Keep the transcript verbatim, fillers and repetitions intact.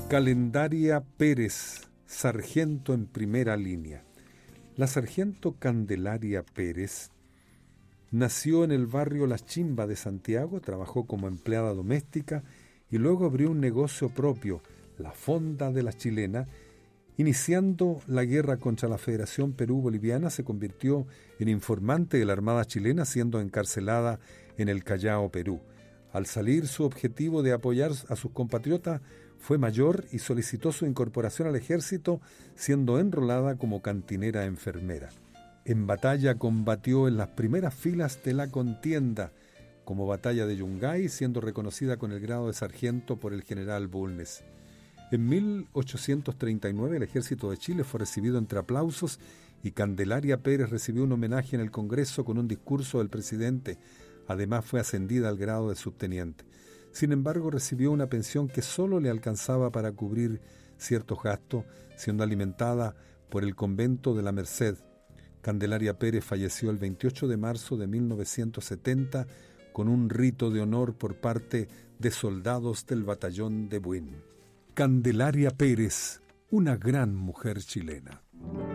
Calendaria Pérez, sargento en primera línea. La sargento Candelaria Pérez nació en el barrio Las Chimbas de Santiago, trabajó como empleada doméstica y luego abrió un negocio propio, la Fonda de la Chilena. Iniciando la guerra contra la Federación Perú-Boliviana, se convirtió en informante de la Armada chilena, siendo encarcelada en el Callao, Perú. Al salir, su objetivo de apoyar a sus compatriotas fue mayor y solicitó su incorporación al ejército, siendo enrolada como cantinera enfermera. En batalla combatió en las primeras filas de la contienda, como Batalla de Yungay, siendo reconocida con el grado de sargento por el general Bulnes. En mil ochocientos treinta y nueve el ejército de Chile fue recibido entre aplausos y Candelaria Pérez recibió un homenaje en el Congreso con un discurso del presidente. Además fue ascendida al grado de subteniente. Sin embargo, recibió una pensión que solo le alcanzaba para cubrir ciertos gastos, siendo alimentada por el convento de la Merced. Candelaria Pérez falleció el veintiocho de marzo de mil novecientos setenta con un rito de honor por parte de soldados del batallón de Buin. Candelaria Pérez, una gran mujer chilena.